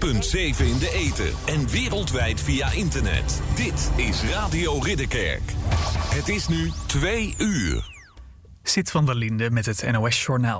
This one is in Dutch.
106.7 in de ether en wereldwijd via internet. Dit is Radio Ridderkerk. Het is nu 2 uur. Sit van der Linde met het NOS-journaal.